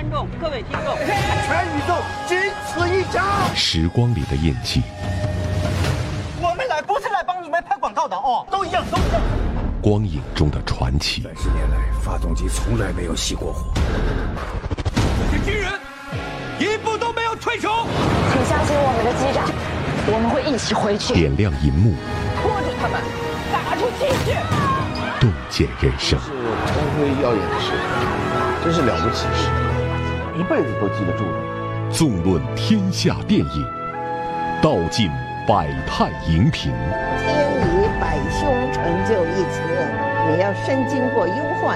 观众、各位听众， 全宇宙仅此一家。 时光里的印记， 我们来不是来帮你们拍广告的哦，都一样，都一样。 光影中的传奇。 30年来，发动机从来没有熄过火。 这些军人一步都没有退出。 请相信我们的机长，我们会一起回去。 点亮银幕， 拖住他们，打出气势， 洞见人生。 是光辉耀眼的事，真是了不起的事，一辈子都记得住的。 纵论天下电影，道尽百态荧屏。 天以百凶成就一词，你要身经过忧患。